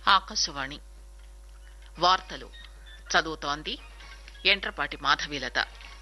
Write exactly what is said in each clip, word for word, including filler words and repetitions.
ఆకాశవాణి వార్తలు చదువుతోంది ఎంట్రపాటి మాధవీలత.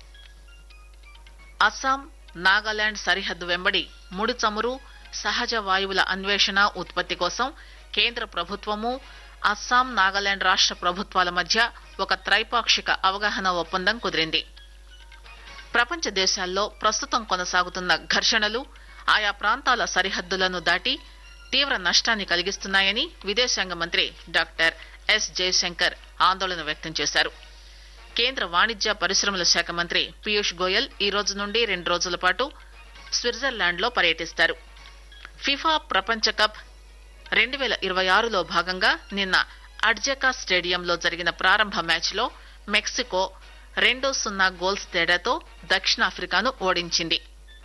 అస్సాం నాగాలాండ్ సరిహద్దు వెంబడి ముడి చమురు సహజ వాయువుల అన్వేషణ ఉత్పత్తి కోసం కేంద్ర ప్రభుత్వము అస్సాం నాగాలాండ్ రాష్ట ప్రభుత్వాల మధ్య ఒక త్రైపాక్షిక అవగాహన ఒప్పందం కుదిరింది. ప్రపంచ దేశాల్లో ప్రస్తుతం కొనసాగుతున్న ఘర్షణలు ఆయా ప్రాంతాల సరిహద్దులను దాటి తీవ్ర నష్టాన్ని కలిగిస్తున్నాయని విదేశాంగ మంత్రి డాక్టర్ ఎస్ జయశంకర్ ఆందోళన వ్యక్తం చేశారు. కేంద్ర వాణిజ్య పరిశ్రమల శాఖ మంత్రి పీయూష్ గోయల్ ఈ రోజు నుండి రెండు రోజుల పాటు స్విట్జర్లాండ్ లో పర్యటిస్తారు. ఫిఫా ప్రపంచ కప్ రెండు వేల ఇరవై ఆరులో భాగంగా నిన్న అడ్జకా స్టేడియంలో జరిగిన ప్రారంభ మ్యాచ్ లో మెక్సికో రెండు సున్నా గోల్స్ తేడాతో దక్షిణాఫ్రికాను ఓడించింది.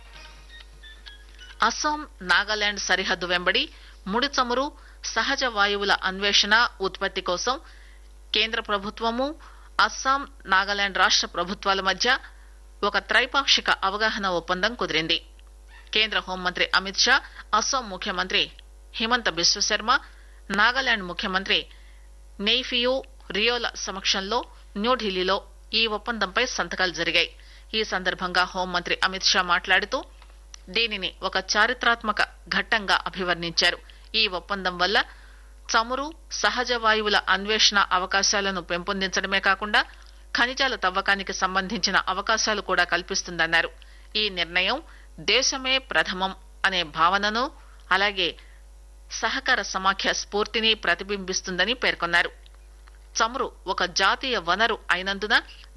అస్సాం నాగాలాండ్ సరిహద్దు వెంబడి ముడి చమురు సహజ వాయువుల అన్వేషణ ఉత్పత్తి కోసం కేంద్ర ప్రభుత్వము అస్సాం నాగాలాండ్ రాష్ట ప్రభుత్వాల మధ్య ఒక త్రైపాక్షిక అవగాహన ఒప్పందం కుదిరింది. కేంద్ర హోంమంత్రి అమిత్ షా, అస్సాం ముఖ్యమంత్రి హిమంత బిశ్వశర్మ, నాగాలాండ్ ముఖ్యమంత్రి నెయ్ఫియూ రియోల సమక్షంలో న్యూఢిల్లీలో ఈ ఒప్పందంపై సంతకాలు జరిగాయి. ఈ సందర్భంగా హోంమంత్రి అమిత్ షా మాట్లాడుతూ దీనిని ఒక చారిత్రాత్మక ఘట్టంగా అభివర్ణించారు. ఈ ఒప్పందం వల్ల చమురు సహజ వాయువుల అన్వేషణ అవకాశాలను పెంపొందించడమే కాకుండా ఖనిజాల తవ్వకానికి సంబంధించిన అవకాశాలు కూడా కల్పిస్తుందన్నారు. ఈ నిర్ణయం దేశమే ప్రథమం అనే భావనను అలాగే సహకార సమాఖ్య స్ఫూర్తిని ప్రతిబింబిస్తుందని పేర్కొన్నారు. చమురు ఒక జాతీయ వనరు అయినందున